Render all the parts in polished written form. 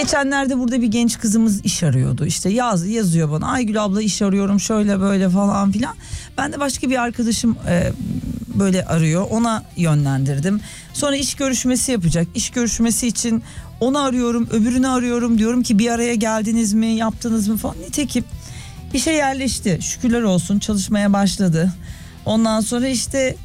Geçenlerde burada bir genç kızımız iş arıyordu. İşte yazıyor bana, Aygül abla iş arıyorum şöyle böyle falan filan. Ben de başka bir arkadaşım böyle arıyor, ona yönlendirdim. Sonra iş görüşmesi yapacak. İş görüşmesi için onu arıyorum, öbürünü arıyorum, diyorum ki bir araya geldiniz mi, yaptınız mı falan. Nitekim işe yerleşti, şükürler olsun, çalışmaya başladı. Ondan sonra işte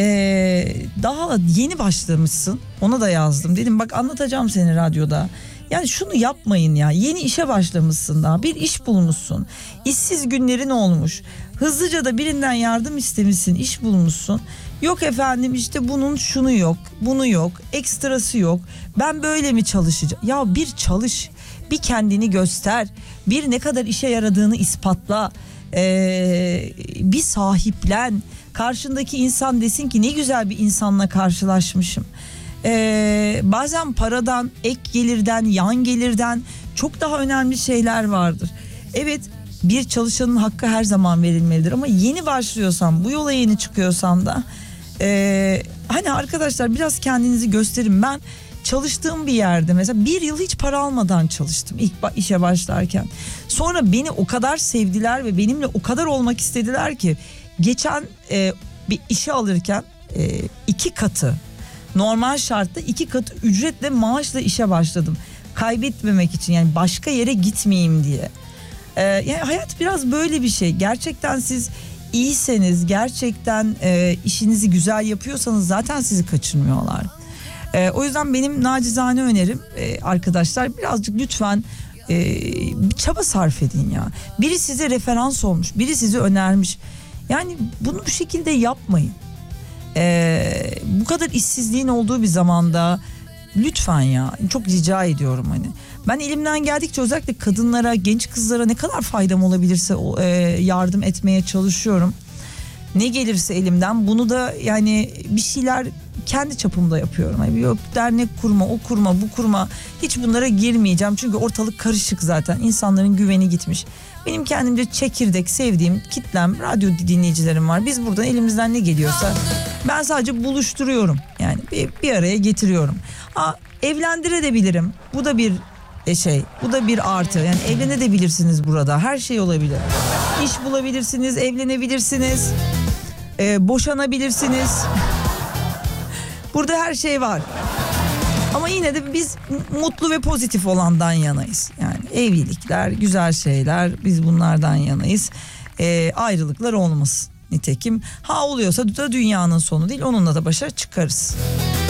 daha yeni başlamışsın, ona da yazdım, dedim bak anlatacağım seni radyoda. Yani şunu yapmayın ya, yeni işe başlamışsın, daha bir iş bulmuşsun, işsiz günlerin olmuş, hızlıca da birinden yardım istemişsin, iş bulmuşsun. Yok efendim işte bunun şunu yok, bunu yok, ekstrası yok, ben böyle mi çalışacağım? Ya bir çalış, bir kendini göster, bir ne kadar işe yaradığını ispatla, bir sahiplen, karşındaki insan desin ki ne güzel bir insanla karşılaşmışım. Bazen paradan, ek gelirden, yan gelirden çok daha önemli şeyler vardır. Evet, bir çalışanın hakkı her zaman verilmelidir ama yeni başlıyorsan, bu yola yeni çıkıyorsan da hani arkadaşlar biraz kendinizi gösterin. Ben çalıştığım bir yerde mesela 1 yıl hiç para almadan çalıştım ilk işe başlarken. Sonra beni o kadar sevdiler ve benimle o kadar olmak istediler ki geçen bir işe alırken 2 katı, normal şartta 2 katı ücretle, maaşla işe başladım. Kaybetmemek için, yani başka yere gitmeyeyim diye. Yani hayat biraz böyle bir şey. Gerçekten siz iyiseniz, gerçekten işinizi güzel yapıyorsanız zaten sizi kaçırmıyorlar. O yüzden benim nacizane önerim arkadaşlar, birazcık lütfen bir çaba sarf edin ya. Biri size referans olmuş, biri sizi önermiş. Yani bunu bu şekilde yapmayın. Bu kadar işsizliğin olduğu bir zamanda lütfen ya, çok rica ediyorum hani. Ben elimden geldikçe özellikle kadınlara, genç kızlara ne kadar faydam olabilirse yardım etmeye çalışıyorum. Ne gelirse elimden, bunu da yani bir şeyler kendi çapımda yapıyorum. Yani yok dernek kurma, o kurma, bu kurma, hiç bunlara girmeyeceğim. Çünkü ortalık karışık zaten. İnsanların güveni gitmiş. Benim kendimce çekirdek sevdiğim kitlem, radyo dinleyicilerim var. Biz buradan elimizden ne geliyorsa ben sadece buluşturuyorum. Yani bir araya getiriyorum. Evlendirebilirim. Bu da bir bu da bir artı. Yani evlenebilirsiniz burada. Her şey olabilir. İş bulabilirsiniz, evlenebilirsiniz, boşanabilirsiniz. Burada her şey var. Ama yine de biz mutlu ve pozitif olandan yanayız. Yani evlilikler, güzel şeyler, biz bunlardan yanayız. Ayrılıklar olmasın. Nitekim oluyorsa da dünyanın sonu değil, onunla da başa çıkarız.